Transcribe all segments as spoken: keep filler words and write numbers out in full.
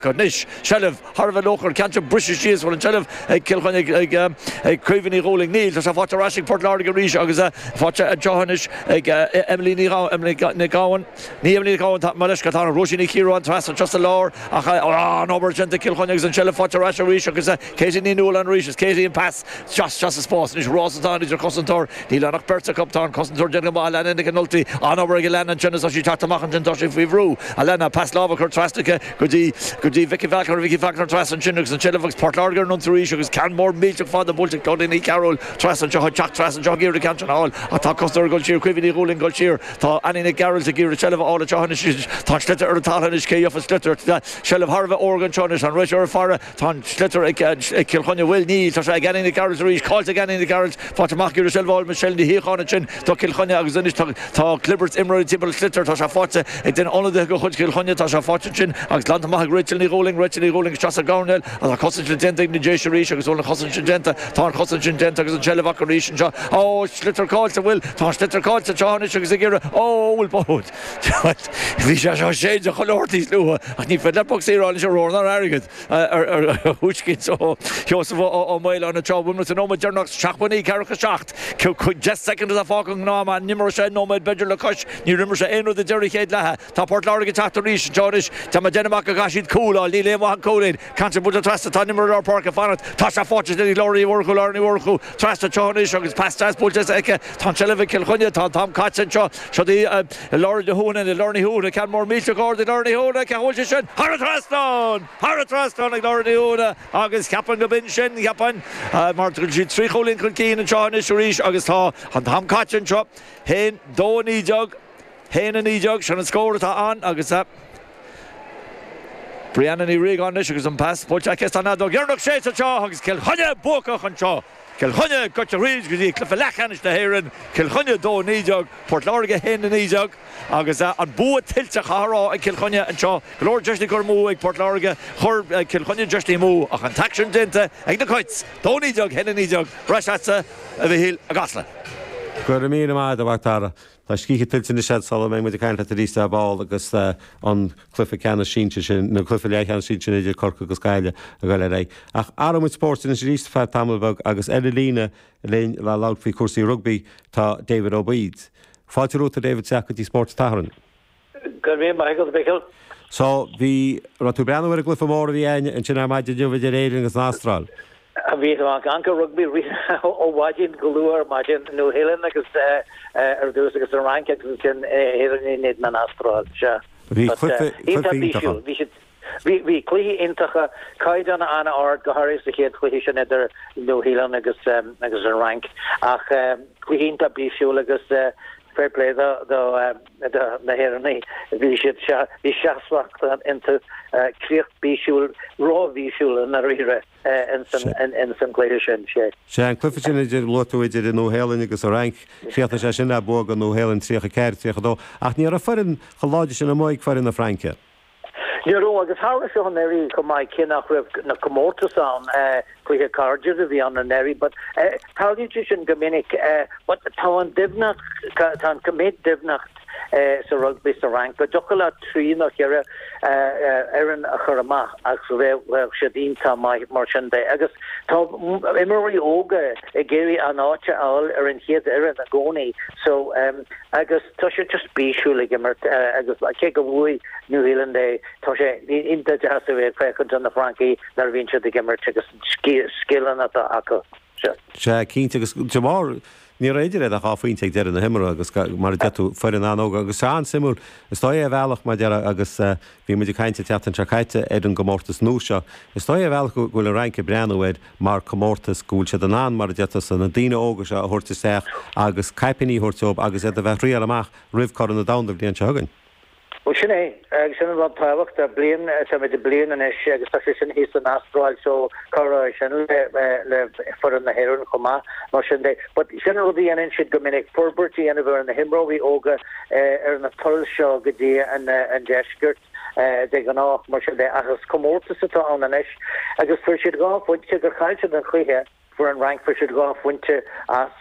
Nish, Shelf, Harvard Local, Cantor, British Cheese, well, and Shelf, Kilchonic, Craveny Rolling Neil, there's a Fata Rashing, Port Larga Rish, Augusta, Fata Johanish, Emily Nigawan, Emily Nigawan, Emily Nigawan, Malish Katana, Roshini Kiro, and Trasa, just a lore, ah, no, Bergent, Kilchonics, and Shelf, Fata Rasha Rish, Augusta, Katie Ninul and Rish, Katie and Pass, just just a spot, Nish Rosenthal, is your Cosentor, Nilanach Persa Cuptown, Cosentor, General, Alana, Nicanulti, Anover Gilan, and Genesis, Tatamakan, Gentoshi, Vivru, Alana, Pass Lava, Trastica, Goody, Goody, Vicky Falconer, Vicky Falconer, Trass and Chinooks, and Chelevux, Port Larger, Nunthurish, because Canmore, Milchuk, Father Bultic, Dodini, Carroll, Trass and John, Chuck, Trass and John Gear, the Canton Hall, I thought Coster Gulcheer, Quivity, Ruling Gulcheer, thought Annie Nick Garrel, the Gear, Cheleva, all the Johanish, thought Schlitter, or the Talanish, Kay of a Schlitter, Shell of Harva, Oregon, Chonish, and Richard Farah, thought Schlitter, Kilhonia, Will Need, thought again in the Garrels, Reach, calls again in the Garrels, thought Maki, Shelva, Michelle, the Heconic, thought Kilhonia, Agzunish, thought Clippers, Emerald, Tibble, Schlitter, thought Shafotze, and then all of the Kilhonia, thought Shafotchin, Aglantamah, Rachel, Rolling, Rachel, Rolling, Chassa Garnell, and a Cossin Genta in the Jason Rish, because only Cossin Genta, Thorn Cossin Genta, because a Chelevaka Rish, and oh, Schlitter calls to Will, Thorn Schlitter calls to Johnish, because a Gira, oh, will boat. Visha Shades of Colortis, Lua, and if that box here on your own, arrogant, or Huchkin, so Joseph or Mail on a job, women to know my Jernox, Chapani, Caracas Shacht, just second as a fucking Nama, Nimmersa, Nomad, Bedger Lacush, New Rimmersa, Eno, the Jerry Head Laha, Taport Larga, Tata Rish, Jodish, Tamajanamaka Gashid, Cool, all Lile Mohan Colin, Cancer Buddha Trasta, Tanimur Park of Fanat, Tasha Fortune, Lori Worku, Lorny Worku, Trasta Chonish, August Pastas, Buljas Eke, Tonchelevic, Kilhunia, Tom Katz and Shaw, Shadi, Lord the Hoon and the Lorny Hoon, the Canmore Milchuk or the Lorny Hoon, Kahushan, Haratraston, Haratraston, like Lorny Hoon, August Capan Gabinshin, Yapan, Martin Three Colin Kulkeen and Chonish, Rish, August Ha, and Tom Katz and Shaw, Hain, Donny Jug, Hain and E Jug, Shannon score it on, August up. Brianna ni rig on this because I'm past but I guess on that dog you're not shades of chaw hugs kill Hunya Boka on chaw kill Hunya got your reads because he cliff a lachanish the heron kill Hunya do ni jog Port Larga hen and ni jog agus on boat tilt a chara and kill Hunya and chaw Lord Justy Cormu Port Larga her kill Hunya Justy Mu a contaction dente and the kites do ni jog hen and ni jog rashatsa of the hill a gosla Good me ma the Bactara Tá cí tilt in the shed solo me with the kind of the Easter ball agus on Cliff Canna Shinch no Cliff Lehan Shinch Cork agus Gaile a gallery. Ach Aram with sports in the East Fat Tamelbug agus Edelina Lane la loud fi Corsi rugby tá David O'Beid. Fáilte rút David Sackety Sports Taharan. Good me Michael Bickle. So the Rotu Brano with a Cliff more the end and China might do with the railing as Astral. We have Anka rugby o wajin galore imagine New Zealand agus er dus agus rank agus in here in Edman Astral ja we we should we we clearly into Kaidan Anna or Gaharis the head cohesion either New Zealand agus agus rank ach clearly into be fuel agus fair play the the the the here we should be shaswak into create visual raw visual in the rire in some in in some cohesion shit Sean Clifford is a lot to it in no Helen agus rank create a sin a borg no Helen three keer three do ach ní a farin gelogisch in a moig farin na Franke Nero agus how is on Neri come my kin nach na Comortus on uh quick cards of the on Neri but uh how did you should Dominic uh what the town divnach can commit divnach uh so rugby so rank but jokola three no here uh Aaron Akharama actually well Shadin ta my merchant agus to Emery Oga Gary Anacha all are in here Aaron Agoni so um agus to should just be surely gimmert agus like take away New Zealand day Toshe in the just away quick on the Frankie there venture the gimmert just skill on that ako sure keen to tomorrow Ní réidir a chafuoin ag deir na himar agus mar deú foiin an óga agus an simú Istá é bhealach mar dear agus bhí mu caiinte teatan trechaite ar an gomórtas núseo. Istá é bhealach gohfuil a ranke breanhid mar commórtas gúil se an an mar detas san na dtíine óga se a thuirtasteach agus caipiní thuirteob agus é a bheith rial amach rihcar na damh blion se hagan. Well, sinné agus sin wat táhacht a blian sem de blian an is agus sin hí an Astral so chora sin le le for an na heron choma mar sin dé but sin rudí an in si gomininic forberty an bhar an na himroí óga ar na tull seo godí an an deskurt de gan nach mar sin dé agus commórtas atá an an is agus fur siad gá fuinte gur chailte an chuithe for an rank for siad gá fuinte as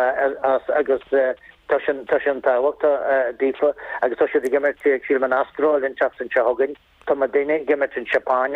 as agus Tashin Tashin Tawakta Deepa, agus Tasha the Gamer Chilman Astral in Chaps and Chahogan, Tá daine gimet in Japan